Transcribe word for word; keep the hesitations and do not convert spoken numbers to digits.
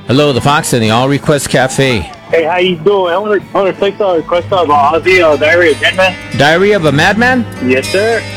Hello, the Fox and the All Request Cafe. Hey, how you doing? I want to, I want to place a request of uh, Ozzy, uh, Diary of Madman. Diary of a Madman? Yes, sir.